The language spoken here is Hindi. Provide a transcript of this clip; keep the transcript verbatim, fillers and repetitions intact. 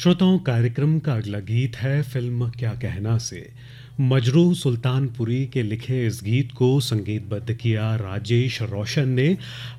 श्रोताओं कार्यक्रम का अगला गीत है फिल्म क्या कहना से। मजरू सुल्तानपुरी के लिखे इस गीत को संगीतबद्ध किया राजेश रोशन ने।